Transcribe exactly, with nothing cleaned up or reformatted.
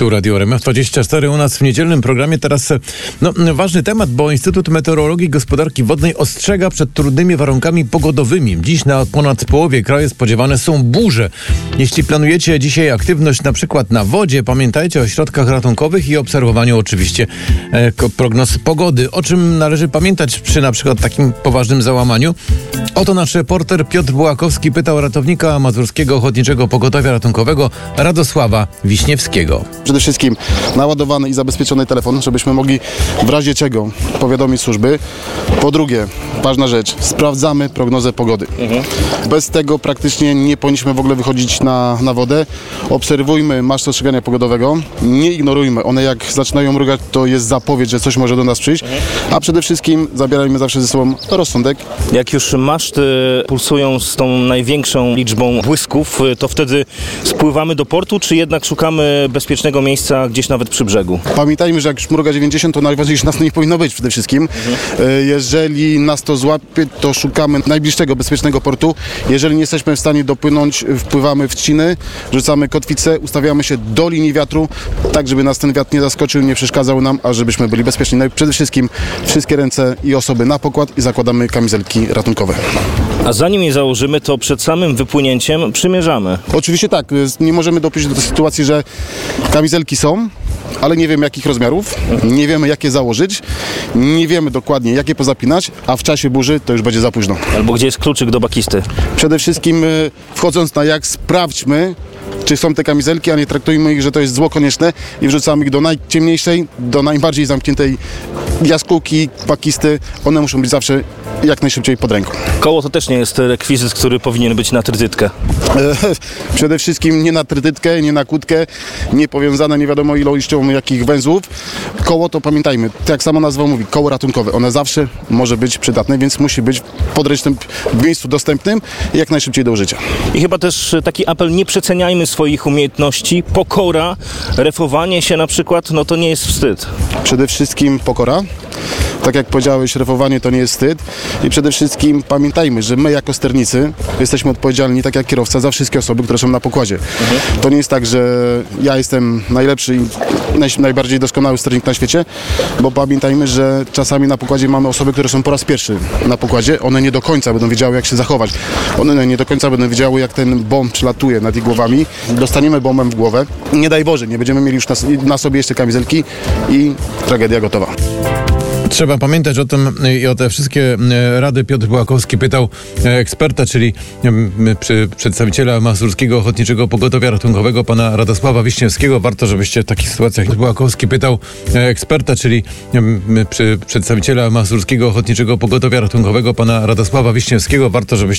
Tu Radio R M F dwadzieścia cztery u nas w niedzielnym programie. Teraz no, ważny temat, bo Instytut Meteorologii i Gospodarki Wodnej ostrzega przed trudnymi warunkami pogodowymi. Dziś na ponad połowie kraju spodziewane są burze. Jeśli planujecie dzisiaj aktywność na przykład na wodzie, pamiętajcie o środkach ratunkowych i obserwowaniu oczywiście e, prognoz pogody. O czym należy pamiętać przy na przykład takim poważnym załamaniu? Oto nasz reporter Piotr Bułakowski pytał ratownika Mazurskiego Ochotniczego Pogotowia Ratunkowego Radosława Wiśniewskiego. Przede wszystkim naładowany i zabezpieczony telefon, żebyśmy mogli w razie czego powiadomić służby. Po drugie, ważna rzecz, sprawdzamy prognozę pogody. Mhm. Bez tego praktycznie nie powinniśmy w ogóle wychodzić na, na wodę. Obserwujmy maszty ostrzegania pogodowego, nie ignorujmy. One jak zaczynają mrugać, to jest zapowiedź, że coś może do nas przyjść. Mhm. A przede wszystkim zabierajmy zawsze ze sobą rozsądek. Jak już maszty pulsują z tą największą liczbą błysków, to wtedy spływamy do portu, czy jednak szukamy bezpiecznego miejsca gdzieś nawet przy brzegu? Pamiętajmy, że jak już mruga dziewięćdziesiąt, to najważniejsze nas nie powinno być przede wszystkim. Mhm. Jeżeli nas to złapie, to szukamy najbliższego bezpiecznego portu. Jeżeli nie jesteśmy w stanie dopłynąć, wpływamy w trzciny, rzucamy kotwicę, ustawiamy się do linii wiatru, tak żeby nas ten wiatr nie zaskoczył, nie przeszkadzał nam, a żebyśmy byli bezpieczni. No i przede wszystkim wszystkie ręce i osoby na pokład i zakładamy kamizelki ratunkowe. A zanim je założymy, to przed samym wypłynięciem przymierzamy. Oczywiście tak. Nie możemy dopuścić do tej sytuacji, że kamizelki są, ale nie wiemy jakich rozmiarów, nie wiemy jakie założyć, nie wiemy dokładnie jakie pozapinać, a w czasie burzy to już będzie za późno. Albo gdzie jest kluczyk do bakisty? Przede wszystkim wchodząc na jak, sprawdźmy, czy są te kamizelki, a nie traktujmy ich, że to jest zło konieczne i wrzucamy ich do najciemniejszej, do najbardziej zamkniętej jaskółki, bakisty. One muszą być zawsze jak najszybciej pod ręką. Koło to też nie jest rekwizyt, który powinien być na trytytkę. Przede wszystkim nie na trytytkę, nie na kłódkę, nie powiązane nie wiadomo ilością jakich węzłów. Koło to pamiętajmy, tak jak sama nazwa mówi, koło ratunkowe. One zawsze może być przydatne, więc musi być podręcznym w miejscu dostępnym i jak najszybciej do użycia. I chyba też taki apel, nie przeceniajmy swoich umiejętności. Pokora, refowanie się na przykład, no to nie jest wstyd. Przede wszystkim pokora. Tak jak powiedziałeś, refowanie to nie jest wstyd i przede wszystkim pamiętajmy, że my jako sternicy jesteśmy odpowiedzialni, tak jak kierowca, za wszystkie osoby, które są na pokładzie. Mhm. To nie jest tak, że ja jestem najlepszy i naj, najbardziej doskonały sternik na świecie, bo pamiętajmy, że czasami na pokładzie mamy osoby, które są po raz pierwszy na pokładzie. One nie do końca będą wiedziały, jak się zachować. One nie do końca będą wiedziały, jak ten bomb przelatuje nad ich głowami. Dostaniemy bombem w głowę. Nie daj Boże, nie będziemy mieli już na, na sobie jeszcze kamizelki i tragedia gotowa. Trzeba pamiętać o tym i o te wszystkie rady Piotr Bułakowski pytał eksperta, czyli przedstawiciela Mazurskiego Ochotniczego Pogotowia Ratunkowego, pana Radosława Wiśniewskiego. Warto, żebyście w takich sytuacjach Bułakowski pytał eksperta, czyli przedstawiciela Mazurskiego Ochotniczego Pogotowia Ratunkowego, pana Radosława Wiśniewskiego. Warto, żebyście